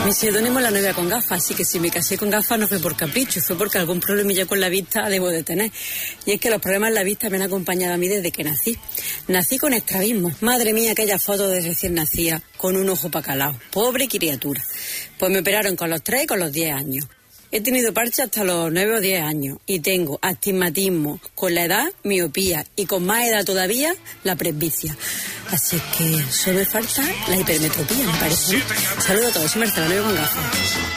Mi seudónimo es la novia con gafas, así que si me casé con gafas no fue por capricho, fue porque algún problemilla con la vista debo de tener. Y es que los problemas en la vista me han acompañado a mí desde que nací. Nací con estrabismo. Madre mía, aquella foto de recién nacida, con un ojo pacalao. Pobre criatura. Pues me operaron con los 3 y con los 10 años. He tenido parche hasta los 9 o 10 años y tengo astigmatismo, con la edad, miopía y con más edad todavía, la presbicia. Así que solo me falta la hipermetropía, me parece, ¿no? Saludos a todos, soy Marcela, la novia con gafas.